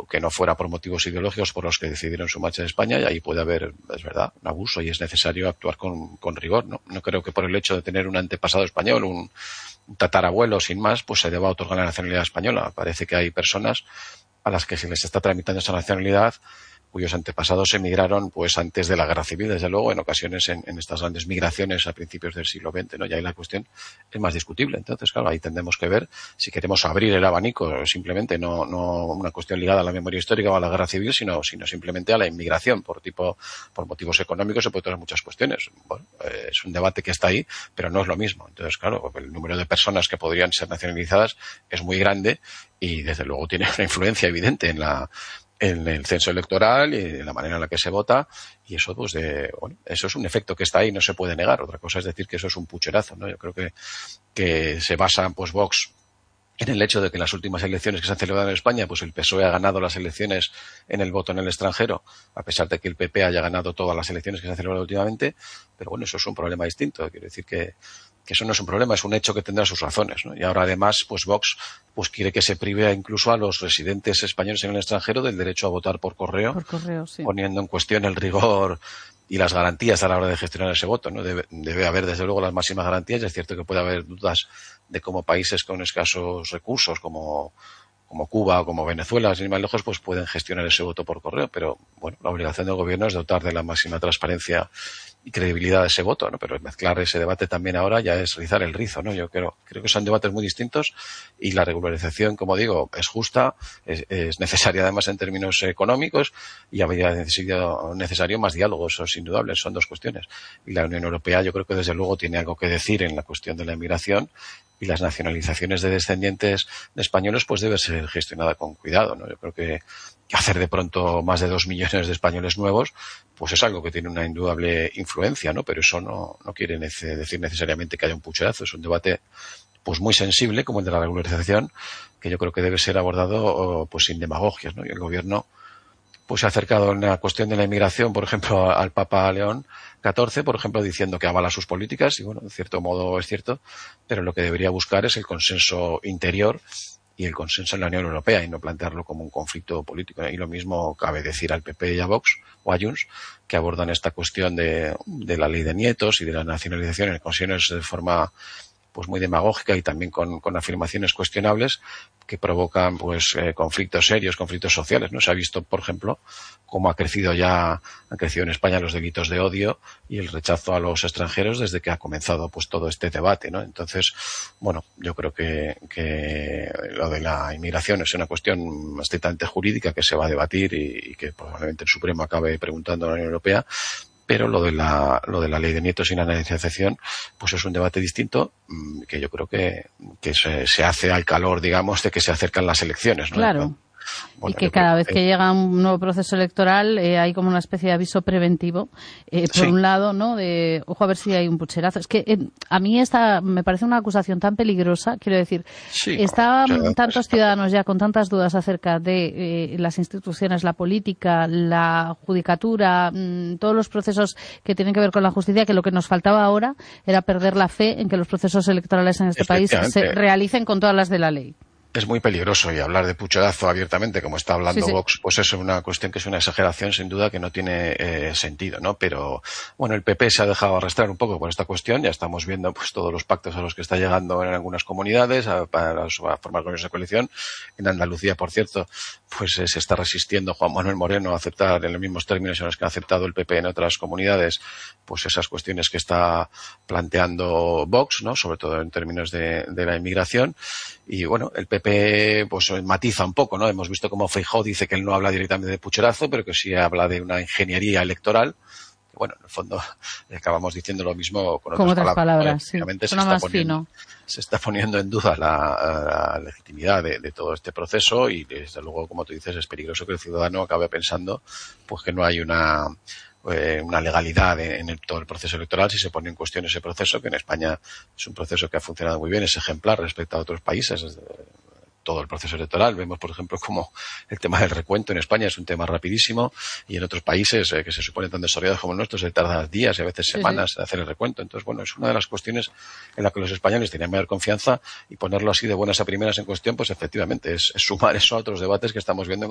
que no fuera por motivos ideológicos por los que decidieron su marcha de España, y ahí puede haber, es verdad, un abuso y es necesario actuar con rigor, ¿no? No creo que por el hecho de tener un antepasado español, un tatarabuelo sin más, pues se deba otorgar la nacionalidad española. Parece que hay personas a las que se les está tramitando esa nacionalidad cuyos antepasados emigraron pues antes de la guerra civil, desde luego, en ocasiones en estas grandes migraciones a principios del siglo XX, ¿no? Y ahí la cuestión es más discutible. Entonces, claro, ahí tendremos que ver si queremos abrir el abanico, simplemente no una cuestión ligada a la memoria histórica o a la guerra civil, sino simplemente a la inmigración por motivos económicos o por otras muchas cuestiones. Bueno, es un debate que está ahí, pero no es lo mismo. Entonces, claro, el número de personas que podrían ser nacionalizadas es muy grande y, desde luego, tiene una influencia evidente en el censo electoral y en la manera en la que se vota, y eso pues eso es un efecto que está ahí, no se puede negar. Otra cosa es decir que eso es un pucherazo, ¿no? Yo creo que se basa pues Vox en el hecho de que en las últimas elecciones que se han celebrado en España, pues el PSOE ha ganado las elecciones en el voto en el extranjero, a pesar de que el PP haya ganado todas las elecciones que se han celebrado últimamente. Pero bueno, eso es un problema distinto. Quiero decir que eso no es un problema, es un hecho que tendrá sus razones, ¿no? Y ahora, además, pues Vox pues quiere que se prive incluso a los residentes españoles en el extranjero del derecho a votar por correo, sí, poniendo en cuestión el rigor y las garantías a la hora de gestionar ese voto, ¿no? Debe haber, desde luego, las máximas garantías. Es cierto que puede haber dudas de cómo países con escasos recursos, como Cuba o como Venezuela, sin ir más lejos, pues pueden gestionar ese voto por correo. Pero, bueno, la obligación del gobierno es dotar de la máxima transparencia y credibilidad de ese voto, ¿no? Pero mezclar ese debate también ahora ya es rizar el rizo, ¿no? Yo creo que son debates muy distintos, y la regularización, como digo, es justa, es necesaria además en términos económicos, y habría necesario más diálogo, eso es indudable, son dos cuestiones. Y la Unión Europea, yo creo que desde luego tiene algo que decir en la cuestión de la inmigración, y las nacionalizaciones de descendientes de españoles pues debe ser gestionada con cuidado, ¿no? Yo creo que hacer de pronto más de 2 millones de españoles nuevos pues es algo que tiene una indudable influencia, ¿no? Pero eso no quiere decir necesariamente que haya un pucherazo. Es un debate pues muy sensible, como el de la regularización, que yo creo que debe ser abordado pues sin demagogias, ¿no? Y el gobierno pues se ha acercado en la cuestión de la inmigración, por ejemplo, al Papa León XIV, por ejemplo, diciendo que avala sus políticas, y bueno, en cierto modo es cierto, pero lo que debería buscar es el consenso interior y el consenso en la Unión Europea, y no plantearlo como un conflicto político. Y lo mismo cabe decir al PP y a Vox, o a Junts, que abordan esta cuestión de la ley de nietos y de la nacionalización en ocasiones de forma pues muy demagógica y también con afirmaciones cuestionables que provocan pues conflictos serios, conflictos sociales, ¿no? Se ha visto, por ejemplo, cómo han crecido en España los delitos de odio y el rechazo a los extranjeros desde que ha comenzado pues todo este debate, ¿no? Entonces, bueno, yo creo que lo de la inmigración es una cuestión estrictamente jurídica que se va a debatir y que probablemente el Supremo acabe preguntando a la Unión Europea. Pero lo de la ley de nietos y la nacionalización pues es un debate distinto, que yo creo que se hace al calor, digamos, de que se acercan las elecciones, ¿no? Claro. Bueno, y que cada vez que llega un nuevo proceso electoral hay como una especie de aviso preventivo, por un lado, ¿no? De ojo a ver si hay un pucherazo. Es que a mí esta me parece una acusación tan peligrosa, quiero decir, están tantos ciudadanos ya con tantas dudas acerca de las instituciones, la política, la judicatura, todos los procesos que tienen que ver con la justicia, que lo que nos faltaba ahora era perder la fe en que los procesos electorales en este país se realicen con todas las de la ley. Es muy peligroso, y hablar de pucherazo abiertamente, como está hablando Vox, pues es una cuestión que es una exageración sin duda que no tiene sentido, ¿no? Pero bueno, el PP se ha dejado arrastrar un poco por esta cuestión. Ya estamos viendo pues todos los pactos a los que está llegando en algunas comunidades para formar gobiernos de coalición. En Andalucía, por cierto, pues se está resistiendo Juan Manuel Moreno a aceptar en los mismos términos en los que ha aceptado el PP en otras comunidades pues esas cuestiones que está planteando Vox, ¿no? Sobre todo en términos de la inmigración. Y bueno, el PP pues matiza un poco, ¿no? Hemos visto cómo Feijóo dice que él no habla directamente de pucherazo, pero que sí habla de una ingeniería electoral. Bueno, en el fondo acabamos diciendo lo mismo con otras palabras. Sí. Se está poniendo en duda la legitimidad de todo este proceso, y desde luego, como tú dices, es peligroso que el ciudadano acabe pensando pues que no hay una legalidad en todo el proceso electoral si se pone en cuestión ese proceso, que en España es un proceso que ha funcionado muy bien, es ejemplar respecto a otros países. Todo el proceso electoral. Vemos, por ejemplo, como el tema del recuento en España es un tema rapidísimo, y en otros países que se suponen tan desarrollados como el nuestro se tarda días y a veces semanas en hacer el recuento. Entonces, bueno, es una de las cuestiones en la que los españoles tienen mayor confianza, y ponerlo así de buenas a primeras en cuestión, pues efectivamente es sumar eso a otros debates que estamos viendo